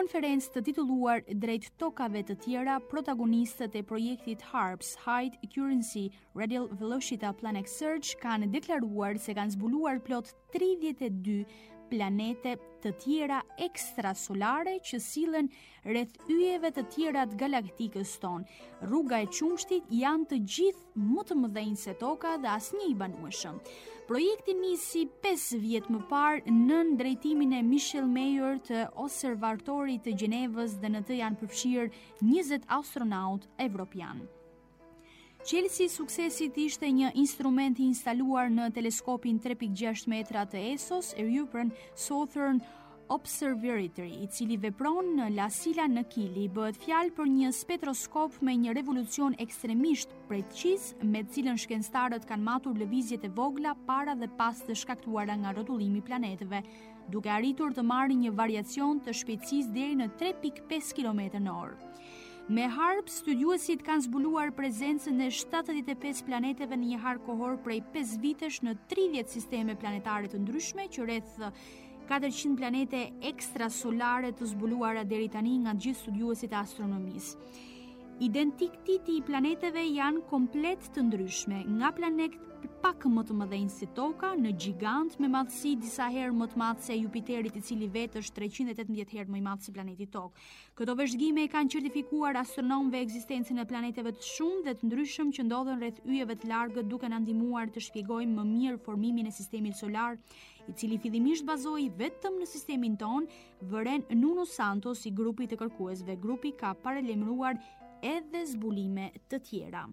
konferencë të titulluar Drejt tokave të tjera, protagonistët e projektit HARPS, High Accuracy Radial Velocity Planet Search, kanë deklaruar se kanë zbuluar plot 32 planete të tjera ekstrasolare që sillen rreth yjeve të tjera të galaktikës tonë. Rruga e Qumshtit janë të gjithë më të mëdhenj se toka dhe asnjë i banueshëm. Projekti nisi 5 vjet më parë nën drejtimin e Michel Mayor të Observatorit të Gjenevës dhe në të janë përfshirë 20 astronaut evropian. Qelësi i suksesit ishte një instrument i instaluar në teleskopin 3.6 metra të ESOS, European Southern Observatory, i cili vepron në La Silla në Kili. Bëhet fjalë për një spektroskop me një revolucion ekstremisht preciz, me të cilën shkencëtarët kanë matur lëvizjet e vogla para dhe pas të shkaktuara nga rrotullimi i planeteve, duke arritur të marrin një variacion të shpejtësisë deri në 3.5 km/h. Me HARPS, studiuesit kanë zbuluar prezencën e 75 planeteve në një harë kohor prej 5 vitesh në 30 sisteme planetare të ndryshme, që rreth 400 planete ekstrasolare të zbuluara deri tani nga gjithë studiuesit e astronomisë. Identiteti i planeteve janë komplet të ndryshme, nga planet pak më të mëdhenj si toka, në gjigant me madhësi disa herë më të madh se Jupiterit, i cili vetë është 318 herë më i madh se planeti Tokë. Këto vëzhgime kanë certifikuar astronomëve ekzistencën e planeteve të shumë dhe të ndryshëm që ndodhen rreth yjeve të largët, duke na ndihmuar të shpjegojmë më mirë formimin e sistemit solar, i cili fillimisht bazohej vetëm në sistemin ton, vëren Nuno Santos i grupit të kërkuesve. Grupi ka paralajmëruar edhe zbulime të tjera.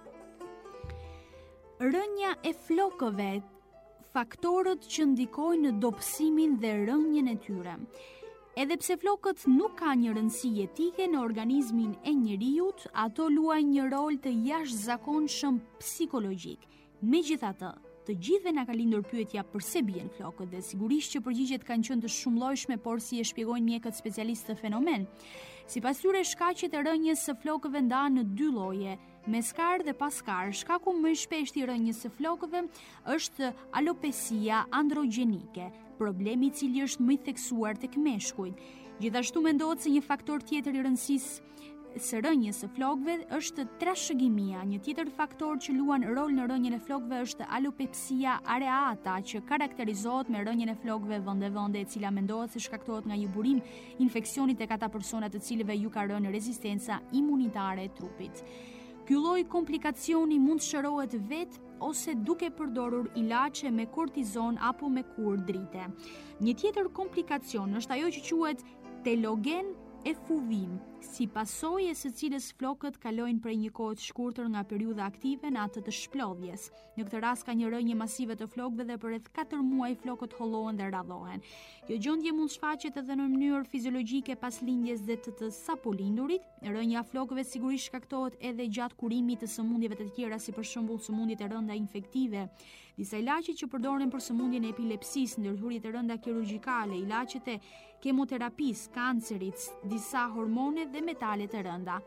Rënja e flokëve, faktorët që ndikojnë në dobësimin dhe rënjen e tyre. Edhe pse flokët nuk kanë një rëndësi jetike në organizmin e njeriut, ato luajnë një rol të jashtëzakonshëm psikologjik. Megjithatë, të gjithëve na ka lindur pyetja pse bien flokët, dhe sigurisht që përgjigjet kanë qenë të shumëllojshme, por si e shpjegojnë mjekët specialistë të fenomen. Sipas tyre, shkaqet e rënjes së flokëve ndahen në 2 lloje, me skar dhe pa skar. Shkaku më i shpeshtë i rënjes së flokëve është alopecia androgjenike, problemi i cili është më i theksuar tek meshkujt. Gjithashtu mendohet se një faktor tjetër i rëndësisë së rënjes së flokëve është trashëgimia. Një tjetër faktor që luan rol në rënjen e flokëve është alopecia areata, që karakterizohet me rënjen e flokëve vende, e cila mendohet se shkaktohet nga një burim infeksioni tek ata persona të cilëve ju ka rënë rezistenca imunitare e trupit. Ky lloj komplikacioni mund të shërohet vetë ose duke përdorur ilaçe me kortizon apo me kur drite. Një tjetër komplikacion është ajo që quhet telogen efuvim, si pasojë së cilës flokët kalojnë prej një kohe të shkurtër nga periudha aktive në atë të shplodhjes. Në këtë rast ka një rënje masive të flokëve dhe për rreth 4 muaj flokët hollohen dhe radhohen. Kjo gjendje mund shfaqet edhe në mënyrë fiziologjike pas lindjes dhe të sapo lindurit. Rënja e flokëve sigurisht shkaktohet edhe gjatë kurimit të sëmundjeve të tjera, si për shembull sëmundjet e rënda infektive. Disa ilaçe që përdoren për sëmundjen e epilepsisë, ndërhyrjet e rënda kirurgjikale, ilaçet e kemoterapisë, kancerit, disa hormone dhe metalet e rënda.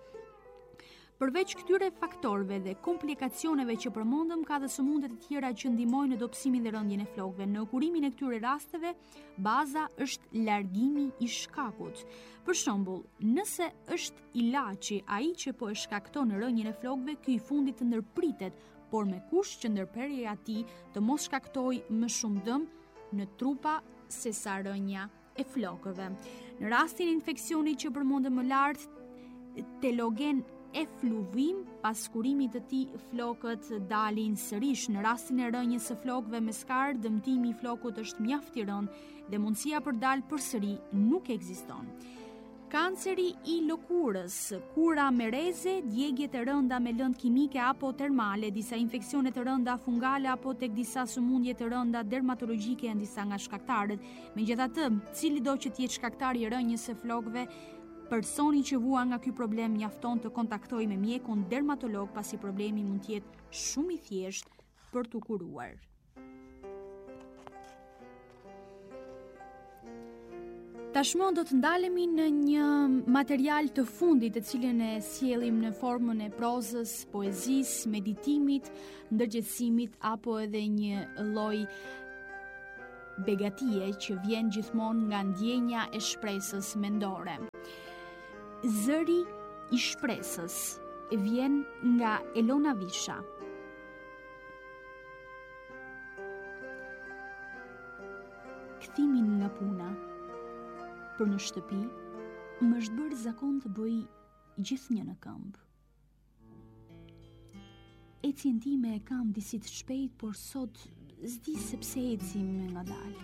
Përveç këtyre faktorëve dhe komplikacioneve që përmendëm, ka dhe sëmundje të tjera që ndihmojnë në dobësimin dhe rëndjen e flokëve. Në kurimin e këtyre rasteve, baza është largimi i shkakut. Për shembull, nëse është ilaçi ai që po e shkakton rënjen e flokëve, ky i fundit të ndërpritet, por me kusht që ndërprerja e tij të mos shkaktojë më shumë dëm në trupa se sa rënja e flokëve. Në rastin e infeksionit që përmendëm më lart, telogen efluvim, pas kurimit të tij flokët dalin sërish. Në rastin e rënjes së flokëve me skar, dëmtimi i flokut është mjaft i rëndë dhe mundësia për dalë përsëri nuk ekziston. Kanceri i lëkurës, kura me reze, djegjet e rënda me lëndë kimike apo termale, disa infeksione të rënda fungale apo tek disa sëmundje të rënda dermatologjike janë disa nga shkaktarët. Megjithatë, cili do që të jetë shkaktari i rënjes së flokëve, personi që vua nga ky problem mjafton të kontaktojë me mjekun dermatolog, pasi problemi mund të jetë shumë i thjeshtë për t'u kuruar. Tashmë do të ndalemi në një material të fundit, të cilin e sjellim në formën e prozës, poezisë, meditimit, ndërgjegjësimit apo edhe një lloj begatie që vjen gjithmonë nga ndjenja e shpresës mendore. Zëri i shpresës vjen nga Elona Visha. Kthimin nga puna për në shtëpi më është bërë zakon të bëj gjithnjë në këmbë. Ecjen time e kam disi të shpejt, por sot s'di sepse eci me ngadalë.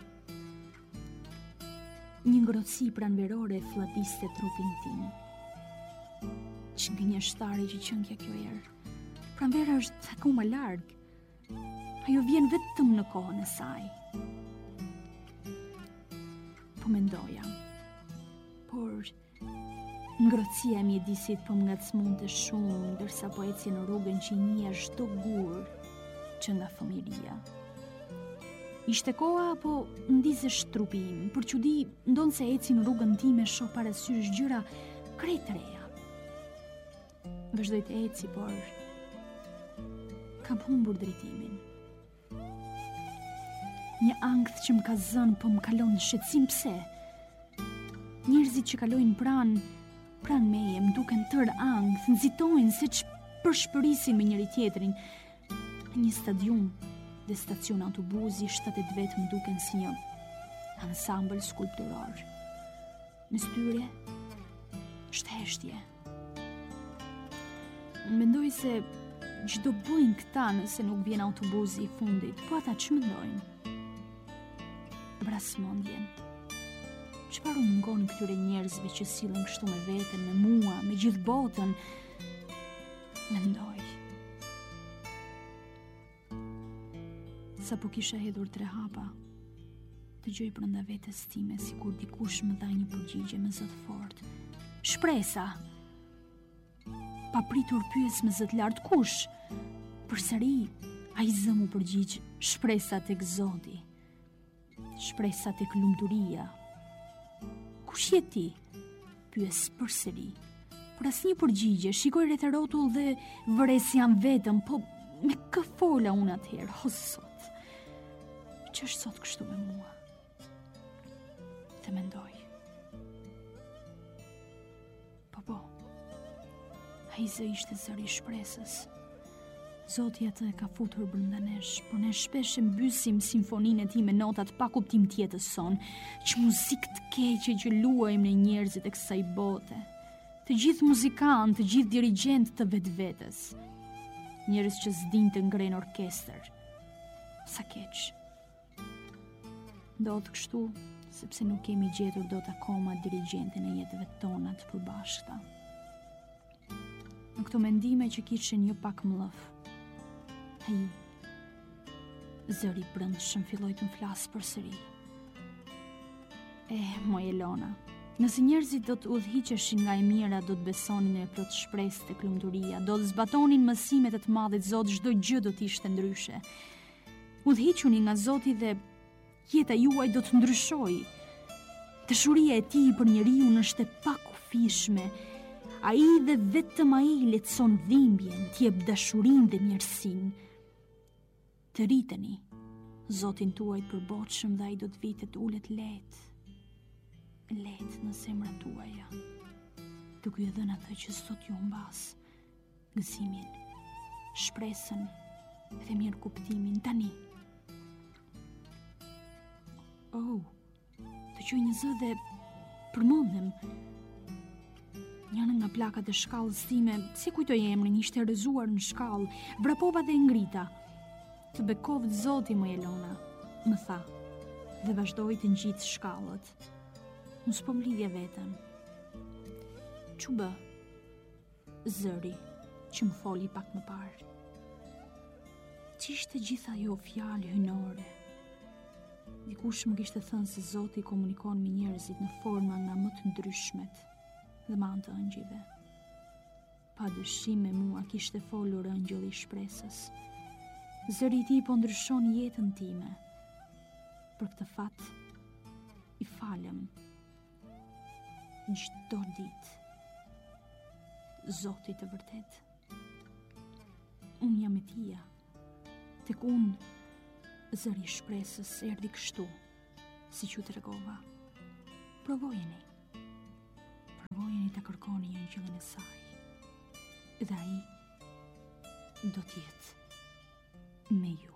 Një ngrohtësi pranverore fllapiste trupin tim. Ç'gënjeshtare që qëndja kjo herë. Pranvera është akoma larg. Ajo vjen vetëm në kohën e saj. Po mendoja. Por ngrohtësia e mjedisit po më ngacmonte shumë, ndërsa po eci në rrugën që i njeh çdo gur që nga fëmijëria. Ishte koha apo ndizesh trupi im, për çudi ndon se eci në rrugën time shoh parasysh gjëra krejt të reja. Vazhdoj të eci, por kam humbur drejtimin. Një ankth që më ka zënë po më kalon në shqetësim pse. Njerëzit që kalojnë pranë meje më duken tërë ankth, nxitojnë siç përshpërisin me njëri tjetrin. Në një stadium dhe stacion autobusi, shtetet vetë më duken si një ansambël skulpturor. Në styrje, shteshtje. Mendoj se çdo bëjnë këta nëse nuk vjen autobusi i fundit, po ata ç'mendojnë? Vrasmendjen. Çfarë u mungon këtyre njerëzve që sillen kështu me veten, me mua, me gjithë botën? Mendoj. Sa po kisha hedhur 3 hapa, dëgjoj brenda vetes time sikur dikush më dha një përgjigje me zë të fortë. Shpresa. Papritur pyes me zë të lartë, kush? Përsëri ai zë mu përgjigj, shpresa tek Zoti. Shpresa tek lumturia. Kush je ti? Pyes përsëri. Por asnjë përgjigje, shikoj rreth rrotull dhe vëres jam vetëm, po me kë fola unë atëherë, o Zot? Që është sot kështu me mua? Dhe mendoj. Po, ai zë ishte zëri i shpresës. Zoti atë e ka futur brenda nesh, por ne shpesh e mbysim simfoninë e tij me notat pa kuptim tjetës son, që muzikë të keqe që luajmë në njerëzit e kësaj bote. Të gjithë muzikantë, të gjithë dirigjent të vetvetes. Njerëz që s'din të ngrejnë orkestër. Sa keq. Ndodh kështu, sepse nuk kemi gjetur dot akoma dirigjentin e jetëve tona të përbashkëta. Në këto mendime që kishin një pak mllëf, ai zëri brendshëm filloi të më flasë përsëri. Moj Elona, nëse njerëzit do të udhhiqeshin nga e mira, do të besonin në plot shpresë tek lumturia, do të zbatonin mësimet e të Madhit Zot, çdo gjë do të ishte ndryshe. Udhhiquni nga Zoti dhe jeta juaj do të ndryshojë. Dashuria e tij për njeriu është e pakufishme. Ai dhe vetëm ai lehtëson dhimbjen, t'i jep dashurinë dhe mirësinë. Të rriteni, Zotin tuaj të përbotshëm, dhe ai do të vitet ulet lehtë në zemrat tuaja, duke ju dhënë atë që sot ju mbas, gëzimin, shpresën dhe mirë kuptimin tani. Dëgjoj një zë dhe përmendem. Njëra nga plakat e shkallës time, si kujtoj emrin, ishte rrëzuar në shkallë, vrapova dhe ngrita. Të bekovët Zoti, më Elona, më tha, dhe vazhdoi të ngjit shkallët. Unë s'po mlidhja veten. Çu bë? Zëri që më foli pak më parë. Ç'ishte gjithë ajo fjalë hynore? Dikush më kishte thënë se Zoti komunikon me njerëzit në forma nga më të ndryshmet dhe me anë të ëngjëve. Pa dyshim me mua kishte folur ëngjëlli i shpresës. Zëri i tij po ndryshon jetën time. Për këtë fat i falem çdo ditë. Zoti të vërtet. Unë jam e tia. Tek unë zëri i shpresës erdhi kështu, si që të regova. Provojeni të kërkoni angjëllin e saj, dhe ai do t'jetë me ju.